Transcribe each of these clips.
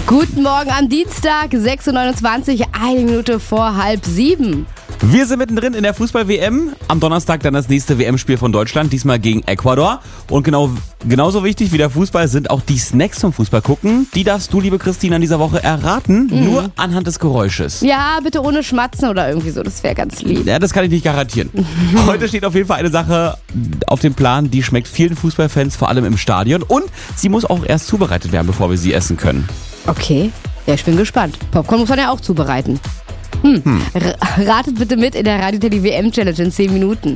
Guten Morgen am Dienstag, 6.29 Uhr, 1 Minute vor 6:30. Wir sind mittendrin in der Fußball-WM. Am Donnerstag dann das nächste WM-Spiel von Deutschland, diesmal gegen Ecuador. Und genauso wichtig wie der Fußball sind auch die Snacks zum Fußball gucken. Die darfst du, liebe Christine, an dieser Woche erraten, nur anhand des Geräusches. Ja, bitte ohne Schmatzen oder irgendwie so, das wäre ganz lieb. Ja, das kann ich nicht garantieren. Heute steht auf jeden Fall eine Sache auf dem Plan, die schmeckt vielen Fußballfans, vor allem im Stadion. Und sie muss auch erst zubereitet werden, bevor wir sie essen können. Okay, ja, ich bin gespannt. Popcorn muss man ja auch zubereiten. Ratet bitte mit in der Radio Teddy WM Challenge in 10 Minuten.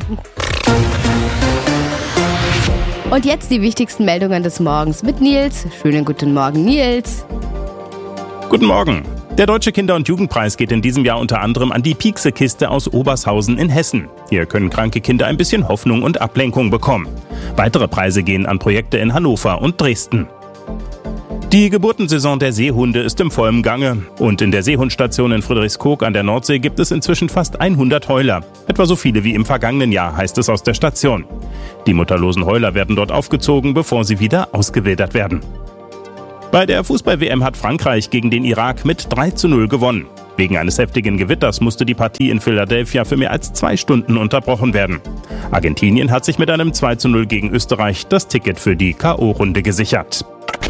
Und jetzt die wichtigsten Meldungen des Morgens mit Nils. Schönen guten Morgen, Nils. Guten Morgen. Der Deutsche Kinder- und Jugendpreis geht in diesem Jahr unter anderem an die Piekse-Kiste aus Obershausen in Hessen. Hier können kranke Kinder ein bisschen Hoffnung und Ablenkung bekommen. Weitere Preise gehen an Projekte in Hannover und Dresden. Die Geburtensaison der Seehunde ist im vollen Gange. Und in der Seehundstation in Friedrichskoog an der Nordsee gibt es inzwischen fast 100 Heuler. Etwa so viele wie im vergangenen Jahr, heißt es aus der Station. Die mutterlosen Heuler werden dort aufgezogen, bevor sie wieder ausgewildert werden. Bei der Fußball-WM hat Frankreich gegen den Irak mit 3:0 gewonnen. Wegen eines heftigen Gewitters musste die Partie in Philadelphia für mehr als 2 Stunden unterbrochen werden. Argentinien hat sich mit einem 2:0 gegen Österreich das Ticket für die K.O.-Runde gesichert.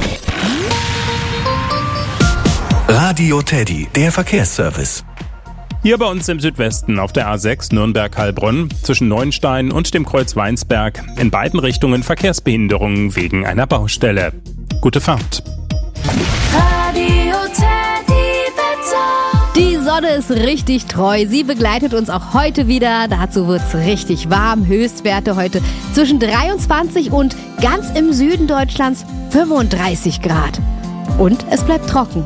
Radio Teddy, der Verkehrsservice. Hier bei uns im Südwesten auf der A6 Nürnberg-Heilbronn zwischen Neuenstein und dem Kreuz Weinsberg in beiden Richtungen Verkehrsbehinderungen wegen einer Baustelle. Gute Fahrt. Radio Teddy Wetter. Die Sonne ist richtig treu. Sie begleitet uns auch heute wieder. Dazu wird's richtig warm. Höchstwerte heute zwischen 23 und ganz im Süden Deutschlands 35 Grad. Und es bleibt trocken.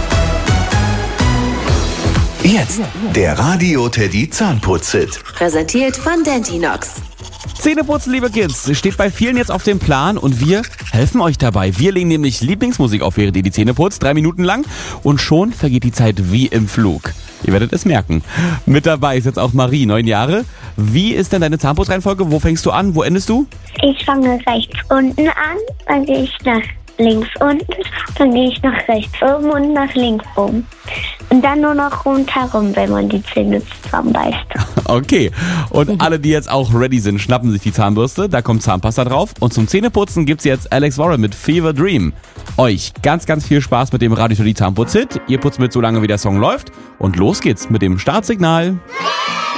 Jetzt der Radio Teddy Zahnputz-Hit. Präsentiert von Dentinox. Zähneputzen, liebe Kids, steht bei vielen jetzt auf dem Plan und wir helfen euch dabei. Wir legen nämlich Lieblingsmusik auf, während ihr die Zähne putzt, 3 Minuten lang und schon vergeht die Zeit wie im Flug. Ihr werdet es merken. Mit dabei ist jetzt auch Marie, 9 Jahre. Wie ist denn deine Zahnputzreihenfolge? Wo fängst du an? Wo endest du? Ich fange rechts unten an, dann gehe ich nach links unten, dann gehe ich nach rechts oben und nach links oben. Und dann nur noch rundherum, wenn man die Zähne zusammenbeißt. Okay. Und alle, die jetzt auch ready sind, schnappen sich die Zahnbürste. Da kommt Zahnpasta drauf. Und zum Zähneputzen gibt's jetzt Alex Warren mit Fever Dream. Euch ganz, ganz viel Spaß mit dem Radio Teddy Zahnputz-Hit. Ihr putzt mit so lange, wie der Song läuft. Und los geht's mit dem Startsignal.